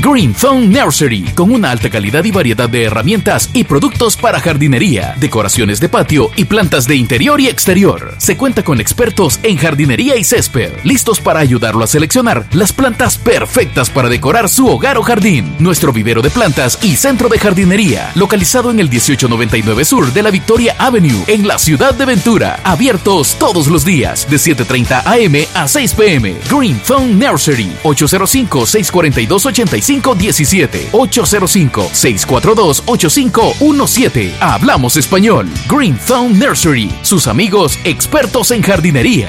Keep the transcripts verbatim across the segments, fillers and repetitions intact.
Green Thumb Nursery, con una alta calidad y variedad de herramientas y productos para jardinería, decoraciones de patio y plantas de interior y exterior. Se cuenta con expertos en jardinería y césped, listos para ayudarlo a seleccionar las plantas perfectas para decorar su hogar o jardín. Nuestro vivero de plantas y centro de jardinería, localizado en el dieciocho noventa y nueve Sur de la Victoria Avenue, en la ciudad de Ventura. Abiertos todos los días, de siete treinta a eme a seis pe eme. Green Thumb Nursery, ocho cero cinco, seis cuatro dos, ocho cinco uno siete, ocho cero cinco, seis cuatro dos, ocho cinco uno siete. Hablamos español. Green Thumb Nursery, sus amigos expertos en jardinería.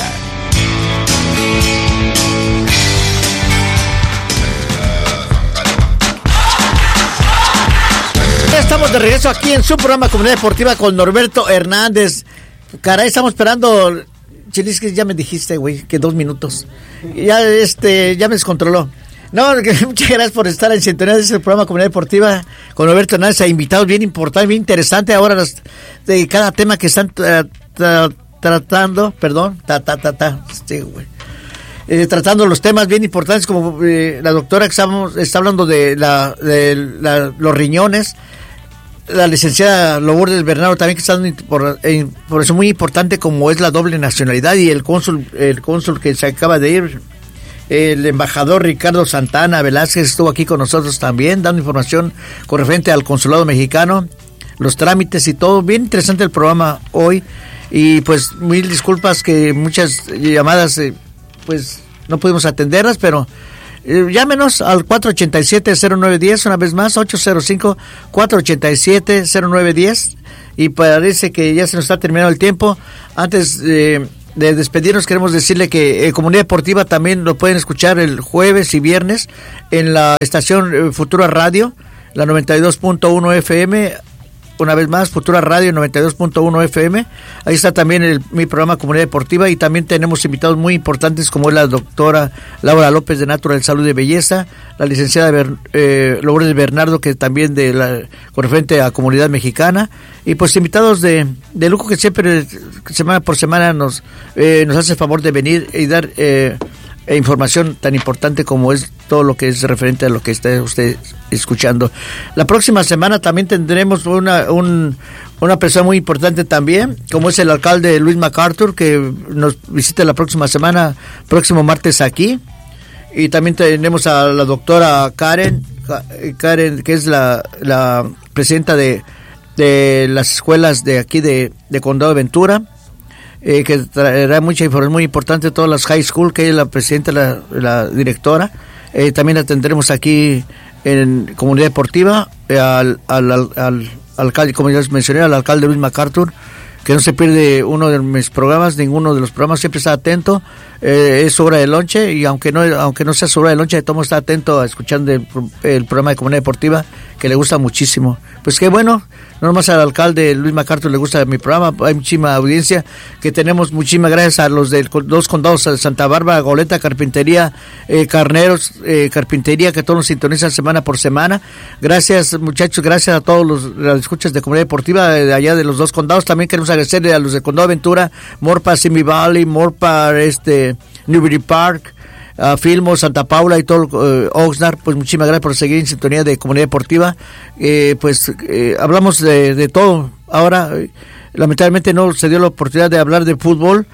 Estamos de regreso aquí en su programa Comunidad Deportiva con Norberto Hernández. Caray, estamos esperando. Chilis, que ya me dijiste, güey, que dos minutos. Ya, este, ya me descontroló. No, muchas gracias por estar en sintonía de este programa Comunidad Deportiva con Norberto Hernández. A invitados bien importantes, bien interesante. Ahora los, de cada tema que están tra, tra, tratando, perdón, ta, ta, ta, ta, sí, güey. Eh, tratando los temas bien importantes, como eh, la doctora que estamos, está hablando de, la, de la, los riñones. La licenciada Lourdes Bernardo también, que está por, eh, por eso muy importante, como es la doble nacionalidad, y el cónsul el cónsul que se acaba de ir, el embajador Ricardo Santana Velázquez, estuvo aquí con nosotros también dando información con referente al consulado mexicano, los trámites y todo. Bien interesante el programa hoy, y pues mil disculpas que muchas llamadas eh, pues no pudimos atenderlas, pero Eh, llámenos al cuatro ocho siete, cero nueve uno cero, una vez más, ocho cero cinco, cuatro ocho siete, cero nueve uno cero, y parece que ya se nos está terminando el tiempo. Antes eh, de despedirnos, queremos decirle que eh, Comunidad Deportiva también lo pueden escuchar el jueves y viernes en la estación eh, Futura Radio, la noventa y dos punto uno efe eme. Una vez más, Futura Radio noventa y dos punto uno efe eme. Ahí está también el, mi programa Comunidad Deportiva, y también tenemos invitados muy importantes como es la doctora Laura López de Natural Salud y Belleza, la licenciada Ber, eh, Lourdes Bernardo, que también de la, con referente a Comunidad Mexicana, y pues invitados de, de lujo que siempre semana por semana nos, eh, nos hace favor de venir y dar eh, e información tan importante como es todo lo que es referente a lo que está usted escuchando. La próxima semana también tendremos una un, una persona muy importante también, como es el alcalde Luis MacArthur, que nos visita la próxima semana, próximo martes aquí. Y también tenemos a la doctora Karen, Karen que es la, la presidenta de, de las escuelas de aquí de, de Condado de Ventura. Eh, que traerá mucha información muy importante de todas las high school, que es la presidenta, la, la directora. Eh, también la tendremos aquí en Comunidad Deportiva, eh, al, al, al, al alcalde, como ya les mencioné, al alcalde Luis MacArthur, que no se pierde uno de mis programas, ninguno de los programas, siempre está atento. Eh, es hora de lonche, y aunque no aunque no sea su hora de lonche, de todo está atento a escuchando el, el programa de Comunidad Deportiva, que le gusta muchísimo. Pues qué bueno, no nomás al alcalde Luis MacArthur le gusta mi programa, hay muchísima audiencia que tenemos. Muchísimas gracias a los de los condados de Santa Bárbara, Goleta, Carpintería, eh, Carneros, eh, Carpintería, que todos nos sintonizan semana por semana. Gracias, muchachos, gracias a todos los las escuchas de Comunidad Deportiva de, de allá de los dos condados. También queremos agradecerle a los de Condado Ventura, Morpa, Simi Valley, Morpa, este, Newbury Park, Uh, Filmo, Santa Paula y todo uh, Oxnard. Pues muchísimas gracias por seguir en sintonía de Comunidad Deportiva. Eh, pues eh, hablamos de, de todo. Ahora, eh, lamentablemente no se dio la oportunidad de hablar de fútbol,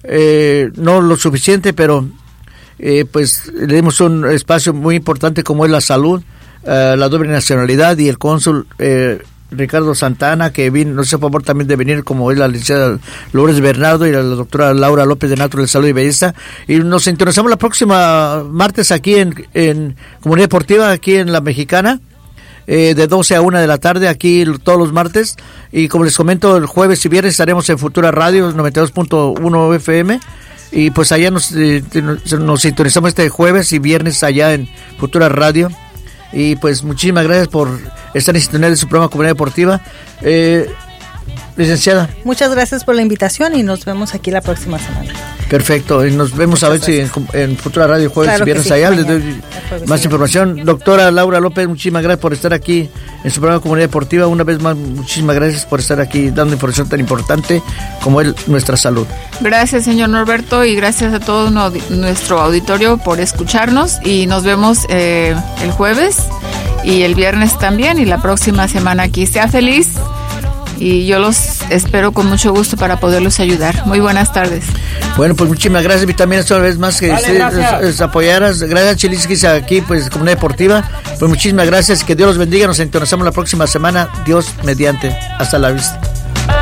eh, no lo suficiente, pero eh, pues le dimos un espacio muy importante como es la salud, uh, la doble nacionalidad, y el cónsul eh, Ricardo Santana, que vino, nos hizo favor también de venir, como es la licenciada Lourdes Bernardo y la doctora Laura López de Natural Salud y Belleza. Y nos sintonizamos la próxima martes aquí en, en Comunidad Deportiva, aquí en La Mexicana, eh, de doce a una de la tarde, aquí todos los martes. Y como les comento, el jueves y viernes estaremos en Futura Radio noventa y dos punto uno efe eme. Y pues allá nos, eh, nos, nos sintonizamos este jueves y viernes allá en Futura Radio. Y pues muchísimas gracias por estar en sintonía de su programa Comunidad Deportiva. Eh, Licenciada. Muchas gracias por la invitación y nos vemos aquí la próxima semana. Perfecto, y nos vemos Muchas a ver gracias. si en, en Futura Radio jueves claro y viernes sí, allá les doy más sí. información. Doctora Laura López, muchísimas gracias por estar aquí en su programa Comunidad Deportiva. Una vez más, muchísimas gracias por estar aquí dando información tan importante como es nuestra salud. Gracias, señor Norberto, y gracias a todo nuestro auditorio por escucharnos, y nos vemos eh, el jueves y el viernes también, y la próxima semana aquí. Sea feliz, y yo los espero con mucho gusto para poderlos ayudar. Muy buenas tardes. Bueno, pues muchísimas gracias, y también una vez más que vale, se, gracias. Se apoyaras. Gracias, Chiliskis, aquí, pues, Comunidad Deportiva. Pues muchísimas gracias, que Dios los bendiga. Nos encontramos la próxima semana, Dios mediante. Hasta la vista.